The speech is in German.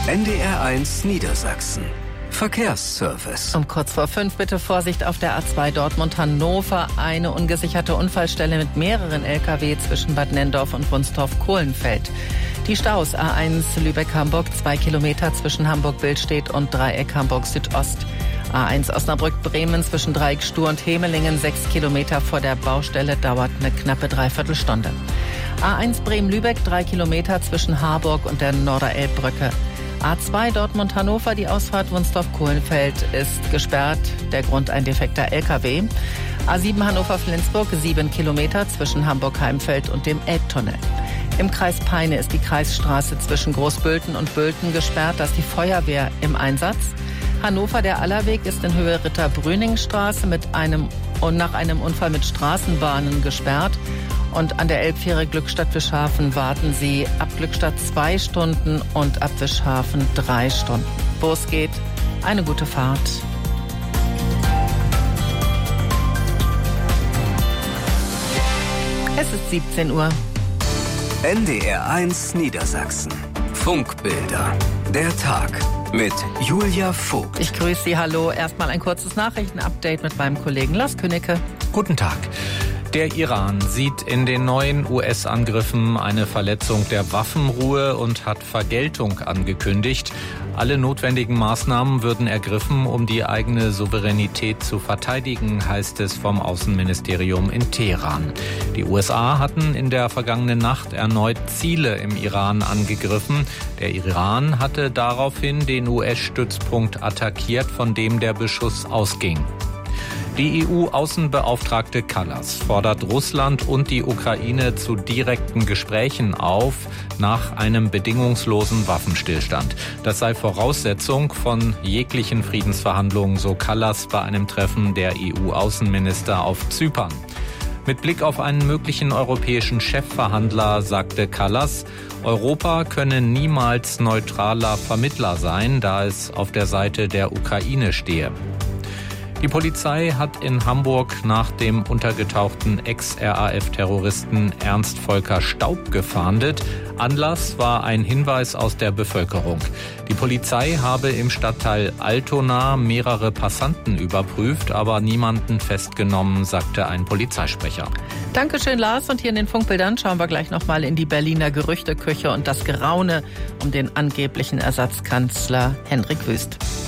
NDR1 Niedersachsen. Verkehrsservice. Um kurz vor 5 bitte Vorsicht auf der A2 Dortmund-Hannover. Eine ungesicherte Unfallstelle mit mehreren Lkw zwischen Bad Nenndorf und Wunstorf-Kohlenfeld. Die Staus A1 Lübeck-Hamburg, 2 Kilometer zwischen Hamburg-Billstedt und Dreieck Hamburg-Südost. A1 Osnabrück-Bremen zwischen Dreieck Stur und Hemelingen, 6 Kilometer vor der Baustelle, dauert eine knappe Dreiviertelstunde. A1 Bremen-Lübeck, 3 Kilometer zwischen Harburg und der Norderelbbrücke. A2 Dortmund-Hannover, die Ausfahrt Wunstorf-Kohlenfeld ist gesperrt. Der Grund ein defekter LKW. A7 Hannover-Flensburg, 7 Kilometer zwischen Hamburg-Heimfeld und dem Elbtunnel. Im Kreis Peine ist die Kreisstraße zwischen Großbülten und Bülten gesperrt. Da ist die Feuerwehr im Einsatz. Hannover, der Allerweg ist in Höhe Ritter-Brüning-Straße nach einem Unfall mit Straßenbahnen gesperrt. Und an der Elbfähre Glückstadt-Wischhafen warten Sie ab Glückstadt 2 Stunden und ab Wischhafen 3 Stunden. Wo es geht, eine gute Fahrt. Es ist 17 Uhr. NDR1 Niedersachsen. Funkbilder. Der Tag mit Julia Vogt. Ich grüße Sie, hallo. Erstmal ein kurzes Nachrichtenupdate mit meinem Kollegen Lars Künnecke. Guten Tag. Der Iran sieht in den neuen US-Angriffen eine Verletzung der Waffenruhe und hat Vergeltung angekündigt. Alle notwendigen Maßnahmen würden ergriffen, um die eigene Souveränität zu verteidigen, heißt es vom Außenministerium in Teheran. Die USA hatten in der vergangenen Nacht erneut Ziele im Iran angegriffen. Der Iran hatte daraufhin den US-Stützpunkt attackiert, von dem der Beschuss ausging. Die EU-Außenbeauftragte Kallas fordert Russland und die Ukraine zu direkten Gesprächen auf nach einem bedingungslosen Waffenstillstand. Das sei Voraussetzung von jeglichen Friedensverhandlungen, so Kallas bei einem Treffen der EU-Außenminister auf Zypern. Mit Blick auf einen möglichen europäischen Chefverhandler sagte Kallas, Europa könne niemals neutraler Vermittler sein, da es auf der Seite der Ukraine stehe. Die Polizei hat in Hamburg nach dem untergetauchten Ex-RAF-Terroristen Ernst Volker Staub gefahndet. Anlass war ein Hinweis aus der Bevölkerung. Die Polizei habe im Stadtteil Altona mehrere Passanten überprüft, aber niemanden festgenommen, sagte ein Polizeisprecher. Dankeschön, Lars. Und hier in den Funkbildern schauen wir gleich nochmal in die Berliner Gerüchteküche und das Geraune um den angeblichen Ersatzkanzler Hendrik Wüst.